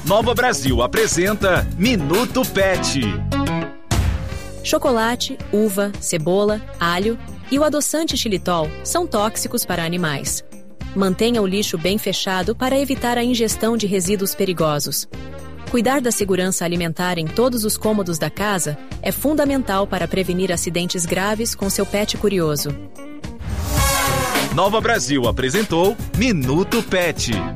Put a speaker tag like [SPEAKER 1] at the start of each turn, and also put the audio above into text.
[SPEAKER 1] Nova Brasil apresenta Minuto Pet.
[SPEAKER 2] Chocolate, uva, cebola, alho e o adoçante xilitol são tóxicos para animais. Mantenha o lixo bem fechado para evitar a ingestão de resíduos perigosos. Cuidar da segurança alimentar em todos os cômodos da casa é fundamental para prevenir acidentes graves com seu pet curioso.
[SPEAKER 1] Nova Brasil apresentou Minuto Pet.